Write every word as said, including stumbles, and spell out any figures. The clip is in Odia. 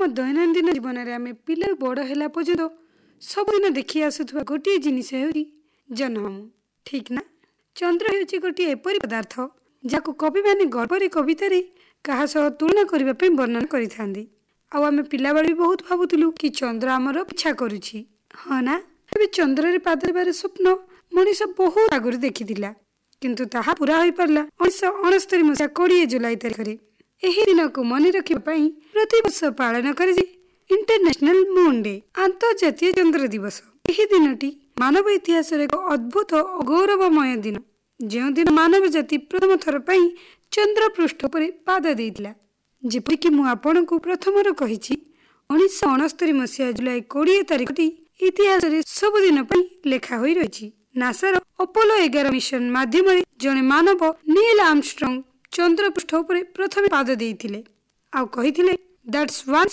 ଆମ ଦୈନନ୍ଦିନ ଜୀବନରେ ଆମେ ପିଲା ବଡ଼ ହେଲା ପର୍ଯ୍ୟନ୍ତ ସବୁଦିନ ଦେଖି ଆସୁଥିବା ଗୋଟିଏ ଜିନିଷ ହେଉଛି ଜହ୍ନମାମୁଁ, ଠିକ୍ ନା? ଚନ୍ଦ୍ର ହେଉଛି ଗୋଟିଏ ଏପରି ପଦାର୍ଥ ଯାହାକୁ କବିମାନେ ଗର୍ବରେ କବିତାରେ କାହା ସହ ତୁଳନା କରିବା ପାଇଁ ବର୍ଣ୍ଣନା କରିଥାନ୍ତି। ଆଉ ଆମେ ପିଲାବେଳେ ବି ବହୁତ ଭାବୁଥିଲୁ କି ଚନ୍ଦ୍ର ଆମର ପିଛା କରୁଛି, ହଁ ନା? ଏବେ ଚନ୍ଦ୍ରରେ ପାଦ ଦେବାର ସ୍ୱପ୍ନ ମଣିଷ ବହୁତ ଆଗରୁ ଦେଖିଥିଲା, କିନ୍ତୁ ତାହା ପୁରା ହୋଇପାରିଲା ଉଣେଇଶହ ଅଣସ୍ତରୀ ମସିହା କୋଡ଼ିଏ ଜୁଲାଇ ତାରିଖରେ। ଏହି ଦିନକୁ ମନେ ରଖିବା ପାଇଁ ପ୍ରତିବର୍ଷ ପାଳନ କରାଯାଏ ଇଣ୍ଟରନ୍ୟାସନାଲ ମୁନ୍ ଡେ, ଆନ୍ତର୍ଜାତୀୟ ଚନ୍ଦ୍ର ଦିବସ। ଏହି ଦିନଟି ମାନବ ଇତିହାସର ଏକ ଅଦ୍ଭୁତ ଓ ଗୌରବମୟ ଦିନ, ଯେଉଁଦିନ ମାନବ ଜାତି ପ୍ରଥମ ଥର ପାଇଁ ଚନ୍ଦ୍ର ପୃଷ୍ଠ ଉପରେ ପାଦ ଦେଇଥିଲା। ଯେପରିକି ମୁଁ ଆପଣଙ୍କୁ ପ୍ରଥମରୁ କହିଛି, ଉଣେଇଶହ ଅଣସ୍ତରୀ ମସିହା ଜୁଲାଇ କୋଡ଼ିଏ ତାରିଖଟି ଇତିହାସରେ ସବୁଦିନ ପାଇଁ ଲେଖା ହୋଇ ରହିଛି। ନାସାର ଅପୋଲୋ ଏଗାର ମିଶନ ମାଧ୍ୟମରେ ଜଣେ ମାନବ ନୀଲ ଆର୍ମଷ୍ଟ୍ରଙ୍ଗ ଚନ୍ଦ୍ର ପୃଷ୍ଠ ଉପରେ ପ୍ରଥମେ ପାଦ ଦେଇଥିଲେ ଆଉ କହିଥିଲେ, ଦ୍ୟାଟ୍ସ ୱାନ୍